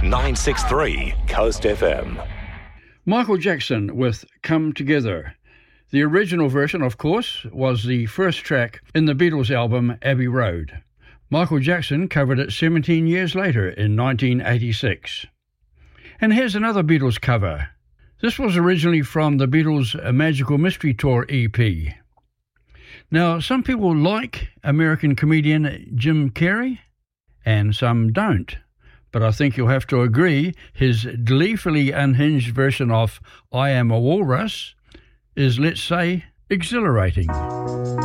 963 Coast FM. Michael Jackson with Come Together. The original version, of course, was the first track in the Beatles album Abbey Road. Michael Jackson covered it 17 years later in 1986. And here's another Beatles cover. This was originally from the Beatles' Magical Mystery Tour EP. Now, some people like American comedian Jim Carrey, and some don't. But I think you'll have to agree his gleefully unhinged version of I Am a Walrus is, let's say, exhilarating.